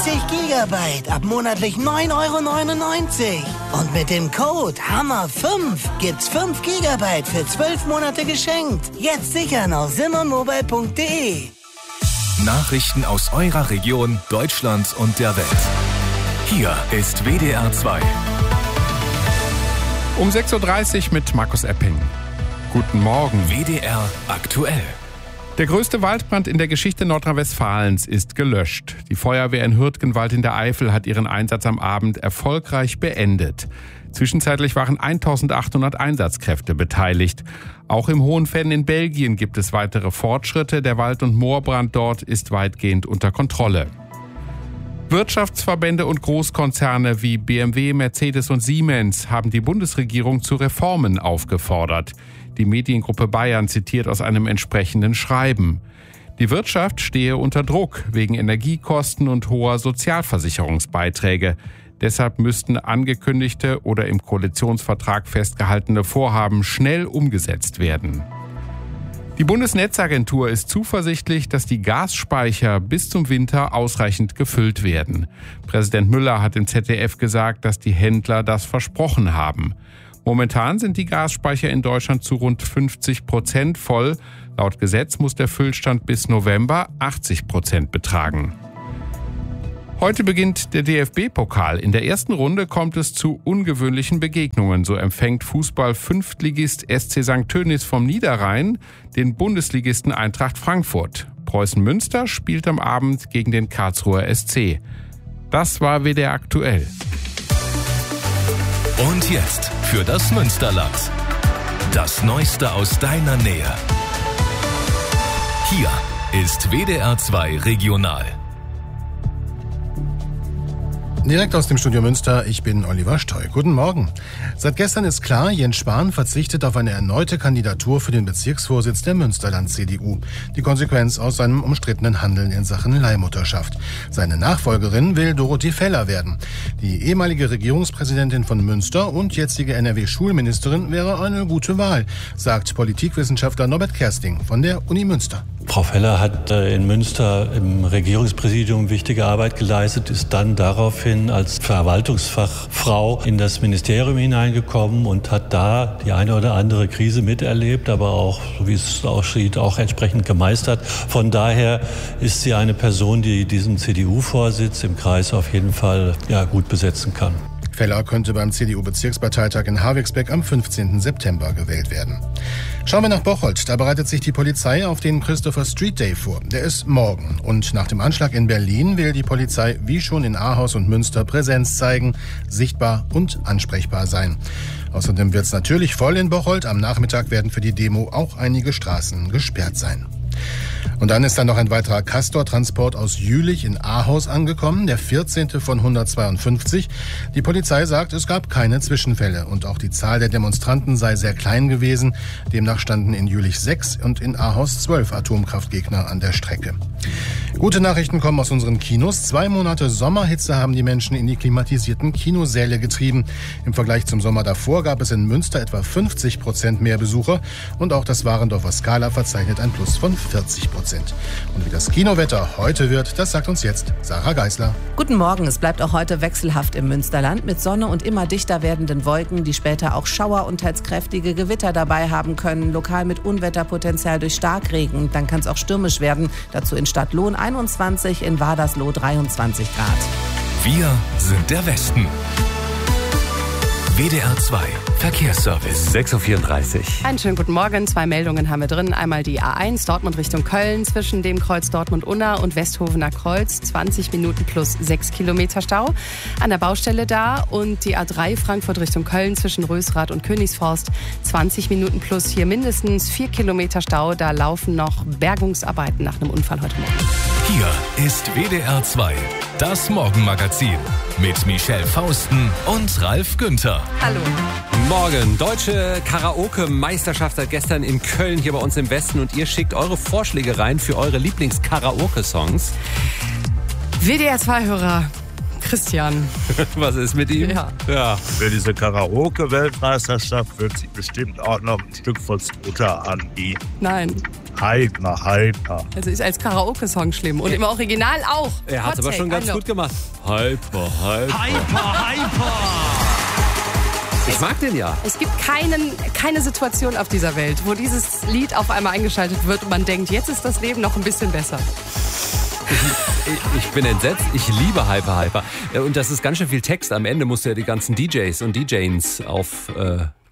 60 Gigabyte ab monatlich 9,99 €. Und mit dem Code HAMMER5 gibt's 5 Gigabyte für 12 Monate geschenkt. Jetzt sichern auf simmermobile.de. Nachrichten aus eurer Region, Deutschland und der Welt. Hier ist WDR 2. Um 6.30 Uhr mit Markus Epping. Guten Morgen. WDR aktuell. Der größte Waldbrand in der Geschichte Nordrhein-Westfalens ist gelöscht. Die Feuerwehr in Hürtgenwald in der Eifel hat ihren Einsatz am Abend erfolgreich beendet. Zwischenzeitlich waren 1800 Einsatzkräfte beteiligt. Auch im Hohenfenn in Belgien gibt es weitere Fortschritte. Der Wald- und Moorbrand dort ist weitgehend unter Kontrolle. Wirtschaftsverbände und Großkonzerne wie BMW, Mercedes und Siemens haben die Bundesregierung zu Reformen aufgefordert. Die Mediengruppe Bayern zitiert aus einem entsprechenden Schreiben. Die Wirtschaft stehe unter Druck wegen Energiekosten und hoher Sozialversicherungsbeiträge. Deshalb müssten angekündigte oder im Koalitionsvertrag festgehaltene Vorhaben schnell umgesetzt werden. Die Bundesnetzagentur ist zuversichtlich, dass die Gasspeicher bis zum Winter ausreichend gefüllt werden. Präsident Müller hat im ZDF gesagt, dass die Händler das versprochen haben. Momentan sind die Gasspeicher in Deutschland zu rund 50% voll. Laut Gesetz muss der Füllstand bis November 80% betragen. Heute beginnt der DFB-Pokal. In der ersten Runde kommt es zu ungewöhnlichen Begegnungen. So empfängt Fußball-Fünftligist SC St. Tönnies vom Niederrhein den Bundesligisten Eintracht Frankfurt. Preußen Münster spielt am Abend gegen den Karlsruher SC. Das war WDR aktuell. Und jetzt für das Münsterland. Das Neueste aus deiner Nähe. Hier ist WDR 2 Regional. Direkt aus dem Studio Münster, ich bin Oliver Stoll. Guten Morgen. Seit gestern ist klar, Jens Spahn verzichtet auf eine erneute Kandidatur für den Bezirksvorsitz der Münsterland-CDU. Die Konsequenz aus seinem umstrittenen Handeln in Sachen Leihmutterschaft. Seine Nachfolgerin will Dorothee Feller werden. Die ehemalige Regierungspräsidentin von Münster und jetzige NRW-Schulministerin wäre eine gute Wahl, sagt Politikwissenschaftler Norbert Kersting von der Uni Münster. Frau Feller hat in Münster im Regierungspräsidium wichtige Arbeit geleistet, ist dann daraufhin als Verwaltungsfachfrau in das Ministerium hineingekommen und hat da die eine oder andere Krise miterlebt, aber auch, so wie es aussieht, auch entsprechend gemeistert. Von daher ist sie eine Person, die diesen CDU-Vorsitz im Kreis auf jeden Fall gut besetzen kann. Feller könnte beim CDU-Bezirksparteitag in Havixbeck am 15. September gewählt werden. Schauen wir nach Bocholt. Da bereitet sich die Polizei auf den Christopher Street Day vor. Der ist morgen. Und nach dem Anschlag in Berlin will die Polizei wie schon in Ahaus und Münster Präsenz zeigen, sichtbar und ansprechbar sein. Außerdem wird es natürlich voll in Bocholt. Am Nachmittag werden für die Demo auch einige Straßen gesperrt sein. Und dann ist dann noch ein weiterer Castor-Transport aus Jülich in Ahaus angekommen, der 14. von 152. Die Polizei sagt, es gab keine Zwischenfälle und auch die Zahl der Demonstranten sei sehr klein gewesen. Demnach standen in Jülich 6 und in Ahaus 12 Atomkraftgegner an der Strecke. Gute Nachrichten kommen aus unseren Kinos. 2 Monate Sommerhitze haben die Menschen in die klimatisierten Kinosäle getrieben. Im Vergleich zum Sommer davor gab es in Münster etwa 50% mehr Besucher und auch das Warendorfer Scala verzeichnet ein Plus von 40%. Und wie das Kinowetter heute wird, das sagt uns jetzt Sarah Geisler. Guten Morgen, es bleibt auch heute wechselhaft im Münsterland mit Sonne und immer dichter werdenden Wolken, die später auch Schauer und teils kräftige Gewitter dabei haben können, lokal mit Unwetterpotenzial durch Starkregen. Dann kann es auch stürmisch werden, dazu in Stadtlohn 21, in Wadersloh 23 Grad. Wir sind der Westen. WDR 2 Verkehrsservice. 6.34 Uhr. Einen schönen guten Morgen. 2 Meldungen haben wir drin. Einmal die A1 Dortmund Richtung Köln zwischen dem Kreuz Dortmund-Unna und Westhofener Kreuz. 20 Minuten plus 6 Kilometer Stau an der Baustelle da. Und die A3 Frankfurt Richtung Köln zwischen Rösrath und Königsforst. 20 Minuten plus hier mindestens 4 Kilometer Stau. Da laufen noch Bergungsarbeiten nach einem Unfall heute Morgen. Hier ist WDR 2, das Morgenmagazin mit Michelle Fausten und Ralf Günther. Hallo. Morgen. Deutsche Karaoke-Meisterschaft seit gestern in Köln, hier bei uns im Westen. Und ihr schickt eure Vorschläge rein für eure Lieblings-Karaoke-Songs. WDR-2-Hörer Christian. Was ist mit ihm? Ja. Für diese Karaoke-Weltmeisterschaft wird sich bestimmt auch noch ein Stück von Scooter anbieten. Nein. Hyper. Also ist als Karaoke-Song schlimm und im Original auch. Er hat es aber schon ganz gut gemacht. Hyper. Ich mag den ja. Es gibt keine Situation auf dieser Welt, wo dieses Lied auf einmal eingeschaltet wird und man denkt, jetzt ist das Leben noch ein bisschen besser. Ich bin entsetzt. Ich liebe Hyper. Und das ist ganz schön viel Text. Am Ende musst du ja die ganzen DJs und DJs